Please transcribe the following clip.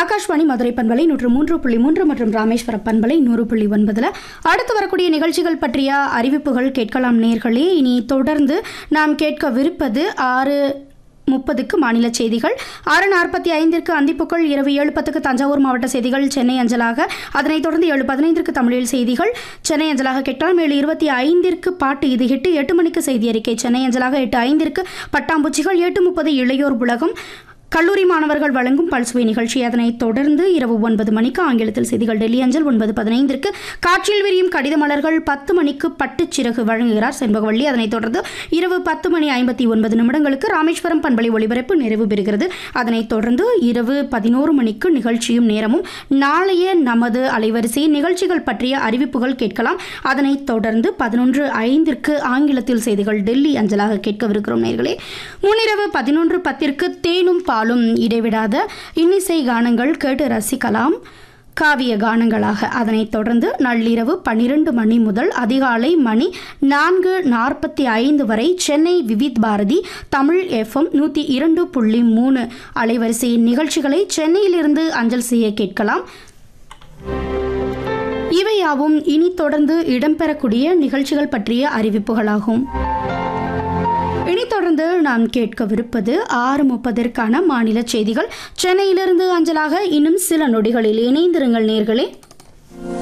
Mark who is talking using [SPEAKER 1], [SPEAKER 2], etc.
[SPEAKER 1] ஆகாஷ்வாணி மதுரை பண்பலை 103.3 மற்றும் ராமேஸ்வரம் பண்பலை 100.9. அடுத்து வரக்கூடிய நிகழ்ச்சிகள் பற்றிய அறிவிப்புகள் கேட்கலாம் நேர்களே. இனி தொடர்ந்து நாம் கேட்கவிருப்பது 6:30க்கு மாநில செய்திகள், 6:45க்கு அந்திப்புக்கள், இரவு 7:10க்கு தஞ்சாவூர் மாவட்ட செய்திகள் சென்னை அஞ்சலாக, அதனைத் தொடர்ந்து 7:15க்கு தமிழில் செய்திகள் சென்னை அஞ்சலாக கேட்கலாம். 7:25ற்கு பாட்டு இது ஹிட்டு, 8 மணிக்கு செய்தி அறிக்கை சென்னை அஞ்சலாக, 8:05ற்கு பட்டாம்பூச்சிகள், 8:30 இளையோர் உலகம் கல்லூரி மாணவர்கள் வழங்கும் பல்சுவை நிகழ்ச்சி. அதனைத் தொடர்ந்து இரவு 9 மணிக்கு ஆங்கிலத்தில் செய்திகள் டெல்லி அஞ்சல், 9:15ற்கு காற்றில் விரியும் கடித மலர்கள், 10 மணிக்கு பட்டுச்சிறகு வழங்குகிறார் செண்பகவள்ளி. அதனைத் தொடர்ந்து இரவு 10:59 ராமேஸ்வரம் பண்பலை ஒளிபரப்பு நிறைவு பெறுகிறது. அதனைத் தொடர்ந்து இரவு 11 மணிக்கு நிகழ்ச்சியும் நேரமும் நாளைய நமது அலைவரிசை நிகழ்ச்சிகள் பற்றிய அறிவிப்புகள் கேட்கலாம். அதனைத் தொடர்ந்து 11:05ற்கு ஆங்கிலத்தில் செய்திகள் டெல்லி அஞ்சலாக கேட்கவிருக்கிறோம் நேர்களே. முன்னிரவு 11:10ற்கு தேனும் பாலும் இடைவிடாத இன்னிசை கானங்கள் கேட்டு ரசிக்கலாம் காவிய கானங்களாக. அதனைத் தொடர்ந்து நள்ளிரவு 12 மணி முதல் அதிகாலை மணி 4:45 வரை சென்னை விவித் பாரதி தமிழ் FM 102.3 அலைவரிசையின் நிகழ்ச்சிகளை சென்னையிலிருந்து அஞ்சல் செய்ய கேட்கலாம். இவையாவும் இனி தொடர்ந்து இடம்பெறக்கூடிய நிகழ்ச்சிகள் பற்றிய அறிவிப்புகளாகும். இனி தொடர்ந்து நாம் கேட்கவிருப்பது 6:30ற்கான மாநில செய்திகள் சென்னையிலிருந்து அஞ்சலாக. இன்னும் சில நொடிகளில் இணைந்திருங்கள் நேர்களே.